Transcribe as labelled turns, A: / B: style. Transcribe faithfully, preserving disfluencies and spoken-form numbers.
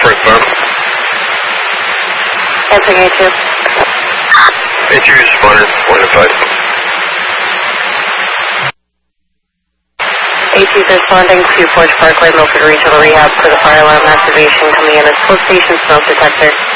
A: Pittsburgh Farm.
B: Answering A two.
A: A two responded, one to five.
B: A two is responding to Forge Parkway, Milford Regional Rehab for the fire alarm activation coming in as post station smoke detector.